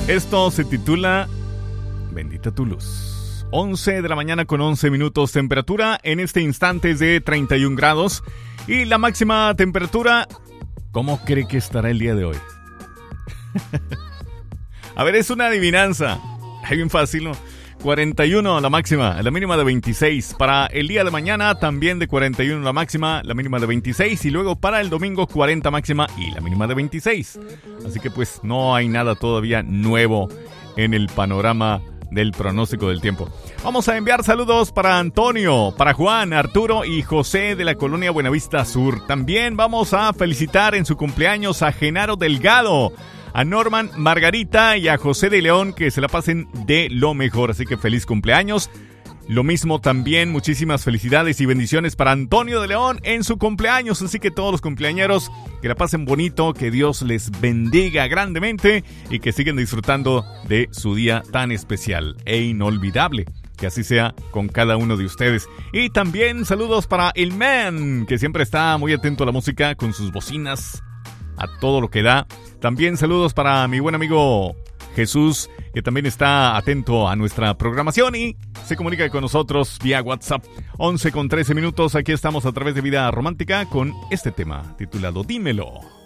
Esto se titula Bendita tu luz. 11 de la mañana con 11 minutos. Temperatura en este instante es de 31 grados. Y la máxima temperatura, ¿cómo cree que estará el día de hoy? A ver, es una adivinanza. Es bien fácil, ¿no? 41 la máxima, la mínima de 26. Para el día de mañana también de 41 la máxima, la mínima de 26. Y luego para el domingo 40 máxima y la mínima de 26. Así que pues no hay nada todavía nuevo en el panorama del pronóstico del tiempo. Vamos a enviar saludos para Antonio, para Juan, Arturo y José de la colonia Buenavista Sur. También vamos a felicitar en su cumpleaños a Genaro Delgado, a Norman, Margarita y a José de León, que se la pasen de lo mejor. Así que feliz cumpleaños. Lo mismo también, muchísimas felicidades y bendiciones para Antonio de León en su cumpleaños. Así que todos los cumpleañeros, que la pasen bonito, que Dios les bendiga grandemente y que sigan disfrutando de su día tan especial e inolvidable. Que así sea con cada uno de ustedes. Y también saludos para el man, que siempre está muy atento a la música con sus bocinas a todo lo que da. También saludos para mi buen amigo Jesús, que también está atento a nuestra programación y se comunica con nosotros vía WhatsApp. 11 con 13 minutos, aquí estamos a través de Vida Romántica con este tema titulado Dímelo.